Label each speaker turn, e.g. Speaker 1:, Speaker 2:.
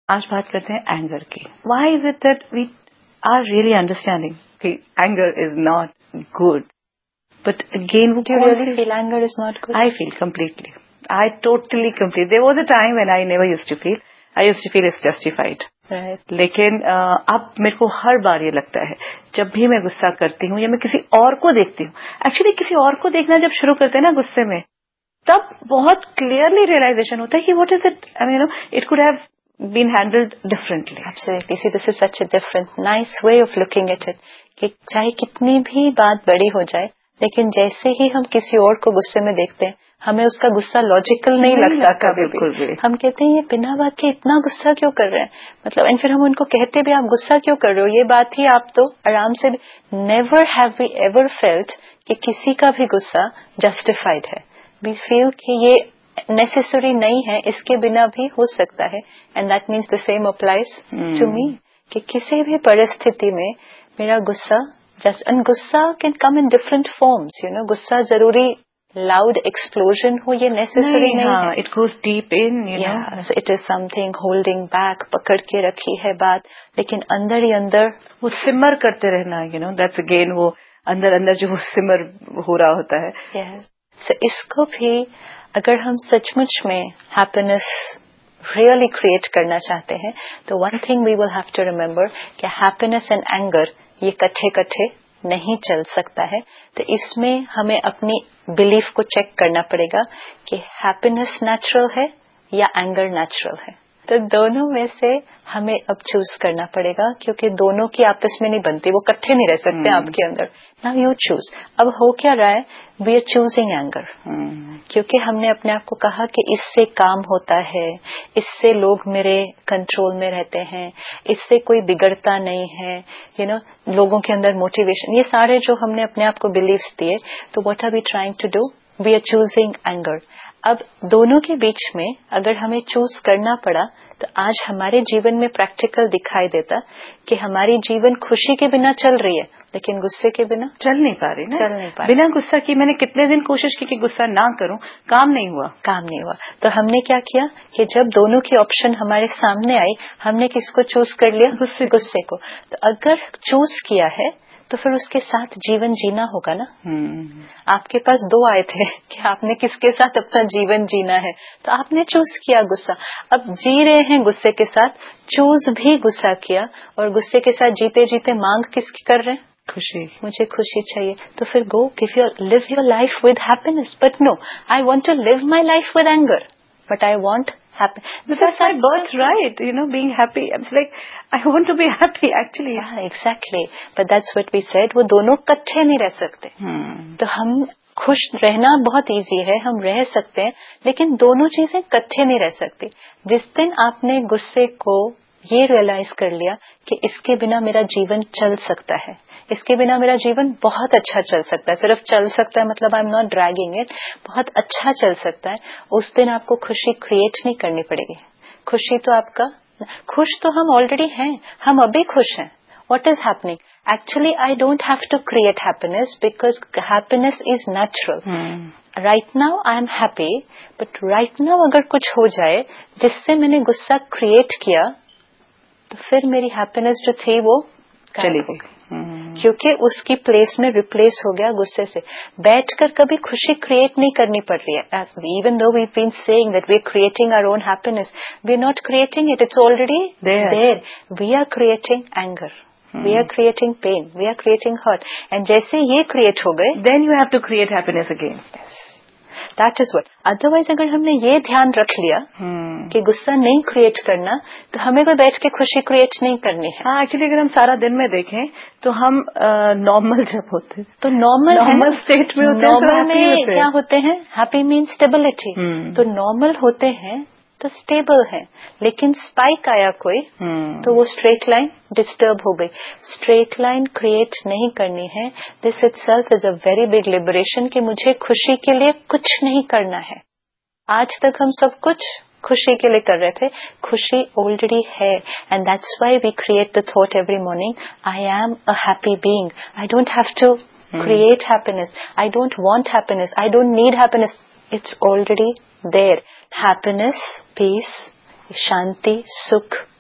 Speaker 1: آج بات کرتے ہیں اینگر کی. Y is it that we are really understanding کہ anger is not good, but again
Speaker 2: Do you really feel anger is not good?
Speaker 1: I feel completely. I totally complete. There was a time when I never used to feel. I used to feel it's justified.
Speaker 2: Right.
Speaker 1: لیکن اب میرے کو ہر بار یہ لگتا ہے جب بھی میں غصہ کرتی ہوں یا میں کسی اور کو دیکھتی ہوں, ایکچولی کسی اور کو دیکھنا جب شروع کرتے ہیں نا غصے میں, تب بہت کلیئرلی ریئلائزیشن ہوتا ہے کہ what is it, it could have been handled differently.
Speaker 2: Absolutely. See, this is such a different, nice way of looking at it. کہ چاہے کتنی بھی بات بڑی ہو جائے, لیکن جیسے ہی ہم کسی اور کو غصے میں دیکھتے ہیں, ہمیں اس کا غصہ لاجیکل نہیں لگتا کبھی بھی. ہم کہتے ہیں یہ بنا بات کے اتنا غصہ کیوں کر رہے ہیں, مطلب پھر ہم ان کو کہتے بھی آپ غصہ کیوں کر رہے ہو, یہ بات ہی آپ تو آرام سے. Never have we ever felt کہ کسی کا بھی غصہ جسٹیفائڈ ہے. وی فیل کہ یہ نیسیسری نہیں ہے, اس کے بنا بھی ہو سکتا ہے. And that means the same applies to me, کہ کسی بھی پرستھتی میں میرا غصہ غصہ can come in different forms. غصہ ضروری لاؤڈ ایکسپلوژن ہو, یہ نیسیسری نہیں ہے.
Speaker 1: It goes deep in,
Speaker 2: it is some thing holding back, پکڑ کے رکھی ہے بات, لیکن اندر ہی اندر
Speaker 1: وہ سمر کرتے رہنا. دیٹس اگین وہ اندر اندر جو سمر ہو رہا ہوتا ہے.
Speaker 2: اس کو بھی اگر ہم سچ مچ میں ہیپینس ریئلی کریٹ کرنا چاہتے ہیں تو one thing we will have to remember کہ ہیپینس اینڈ اینگر یہ کٹھے نہیں چل سکتا ہے. تو اس میں ہمیں اپنی بلیف کو چیک کرنا پڑے گا کہ ہیپینس نیچرل ہے یا اینگر نیچرل ہے. تو دونوں میں سے ہمیں اب چوز کرنا پڑے گا, کیونکہ دونوں کی آپس میں نہیں بنتی, وہ کٹھے نہیں رہ سکتے آپ کے اندر. نا یو چوز. اب ہو کیا رہا ہے, وی آر چوزنگ اینگر, کیونکہ ہم نے اپنے آپ کو کہا کہ اس سے کام ہوتا ہے, اس سے لوگ میرے کنٹرول میں رہتے ہیں, اس سے کوئی بگڑتا نہیں ہے, لوگوں کے اندر موٹیویشن, یہ سارے جو ہم نے اپنے آپ کو بلیفس دیے. تو what are we trying to do, we are choosing anger. اب دونوں کے بیچ میں اگر ہمیں چوز کرنا پڑا تو آج ہمارے جیون میں پریکٹیکل دکھائی دیتا کہ ہماری جیون خوشی کے بنا چل رہی ہے, لیکن غصے کے بنا
Speaker 1: چل نہیں پا رہی. بنا غصہ کی میں نے کتنے دن کوشش کی کہ غصہ نہ کروں, کام نہیں ہوا.
Speaker 2: تو ہم نے کیا کیا کہ جب دونوں کی آپشن ہمارے سامنے آئی, ہم نے کس کو چوز کر لیا, غصے کو. تو اگر چوز کیا ہے تو پھر اس کے ساتھ جیون جینا ہوگا نا. آپ کے پاس دو آئے تھے کہ آپ نے کس کے ساتھ اپنا جیون جینا ہے, تو آپ نے چوز کیا غصہ. اب جی رہے ہیں غصے کے ساتھ, چوز بھی غصہ کیا, اور غصے کے ساتھ جیتے جیتے مانگ کس کی کر رہے ہیں,
Speaker 1: خوشی.
Speaker 2: مجھے خوشی چاہیے. تو پھر گو لیو your life with happiness. But no, I want to leave my life with anger, but I want happy.
Speaker 1: That's my birthright, being happy. I'm like, I want to be happy, actually.
Speaker 2: Exactly. But that's what we said. وہ دونوں کٹھے نہیں رہ سکتے. تو ہم خوش رہنا بہت ایزی ہے, ہم رہ سکتے ہیں, لیکن دونوں چیزیں کٹھے نہیں رہ سکتی. جس دن آپ نے غصے کو یہ ریئلائز کر لیا کہ اس کے بنا میرا جیون چل سکتا ہے, اس کے بنا میرا جیون بہت اچھا چل سکتا ہے, صرف چل سکتا ہے مطلب I am not dragging it, بہت اچھا چل سکتا ہے, اس دن آپ کو خوشی کریٹ نہیں کرنی پڑے گی. خوشی تو آپ کا, خوش تو ہم آلریڈی ہیں, ہم ابھی خوش ہیں. What is happening actually, I don't have to create happiness because happiness is natural. Right now I am happy, but right now اگر کچھ ہو جائے جس سے میں نے غصہ کریٹ کیا تو پھر میری ہیپینس جو تھی وہ
Speaker 1: چلی گئی,
Speaker 2: کیونکہ اس کی پلیس میں ریپلیس ہو گیا غصے سے. بیٹھ کر کبھی خوشی کریٹ نہیں کرنی پڑ رہی ہے. Even though we been seeing that we are creating our own happiness, we are not creating it, it's already there. We are creating anger, we are creating pain, we are creating hurt, and جیسے یہ create ہو گئے
Speaker 1: then you have to create happiness again.
Speaker 2: That is what. Otherwise اگر ہم نے یہ دھیان رکھ لیا کہ غصہ نہیں کریٹ کرنا, تو ہمیں کوئی بیٹھ کے خوشی کریٹ نہیں کرنی ہے.
Speaker 1: ہاں, ایکچولی اگر ہم سارا دن میں دیکھیں تو ہم نارمل جب ہوتے
Speaker 2: تو نارمل
Speaker 1: اسٹیٹ میں ہوتے ہیں,
Speaker 2: نارمل میں کیا ہوتے ہیں, ہیپی مین اسٹیبلٹی. تو نارمل ہوتے ہیں تو اسٹیبل ہے, لیکن اسپائک آیا کوئی تو وہ اسٹریٹ لائن ڈسٹرب ہو گئی. اسٹریٹ لائن کریٹ نہیں کرنی ہے. This it self is a very big liberation کہ مجھے خوشی کے لیے کچھ نہیں کرنا ہے. آج تک ہم سب کچھ خوشی کے لیے کر رہے تھے, خوشی آلریڈی ہے. And that's why we create the thought every morning, I am a happy being, I don't have to create happiness, I don't want happiness, I don't need happiness, it's already there. Happiness, peace, shanti, sukh,